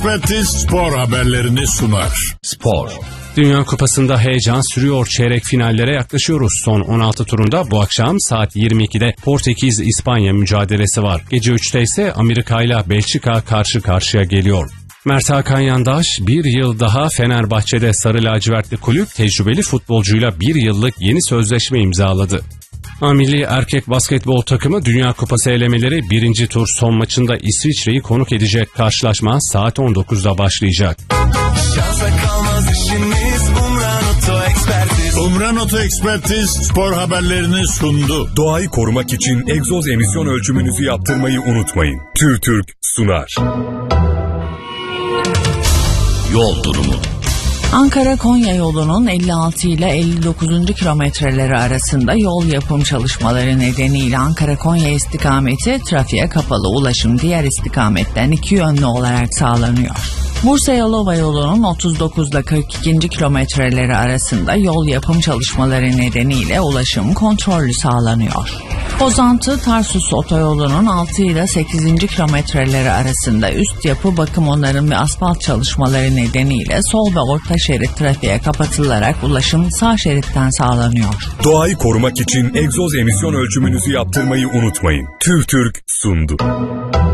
Ekspertiz spor haberlerini sunar. Spor. Dünya Kupası'nda heyecan sürüyor. Çeyrek finallere yaklaşıyoruz. Son 16 turunda bu akşam saat 22'de Portekiz-İspanya mücadelesi var. Gece 3'te ise Amerika ile Belçika karşı karşıya geliyor. Mert Hakan Yandaş bir yıl daha Fenerbahçe'de sarı lacivertli kulüp tecrübeli futbolcuyla bir yıllık yeni sözleşme imzaladı. Milli erkek basketbol takımı Dünya Kupası elemeleri 1. tur son maçında İsviçre'yi konuk edecek. Karşılaşma saat 19'da başlayacak. Umran Oto Ekspertiz spor haberlerini sundu. Doğayı korumak için egzoz emisyon ölçümünüzü yaptırmayı unutmayın. TÜRTÜRK sunar. Yol durumu. Ankara-Konya yolunun 56 ile 59. kilometreleri arasında yol yapım çalışmaları nedeniyle Ankara-Konya istikameti trafiğe kapalı, ulaşım diğer istikametten iki yönlü olarak sağlanıyor. Bursa-Yalova yolunun 39 ile 42. kilometreleri arasında yol yapım çalışmaları nedeniyle ulaşım kontrollü sağlanıyor. Pozantı-Tarsus otoyolunun 6 ile 8. kilometreleri arasında üst yapı, bakım, onarım ve asfalt çalışmaları nedeniyle sol ve orta şerit trafiğe kapatılarak ulaşım sağ şeritten sağlanıyor. Doğayı korumak için egzoz emisyon ölçümünüzü yaptırmayı unutmayın. TÜRTÜRK sundu.